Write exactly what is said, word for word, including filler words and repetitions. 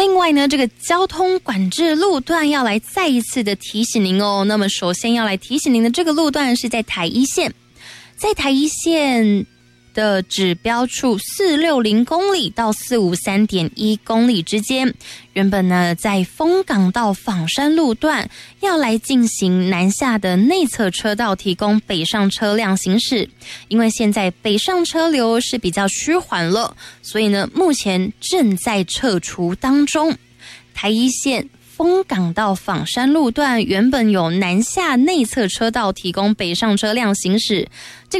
另外呢，这个交通管制路段要来再一次的提醒您哦。那么首先要来提醒您的这个路段是在台一线，在台一线的指标处四六零公里到四五三点一公里之间，原本呢在丰港到枋山路段要来进行南下的内侧车道，提供北上车辆行驶。因为现在北上车流是比较趋缓了，所以呢目前正在撤除当中。台一线丰港到枋山路段原本有南下内侧车道提供北上车辆行驶，这个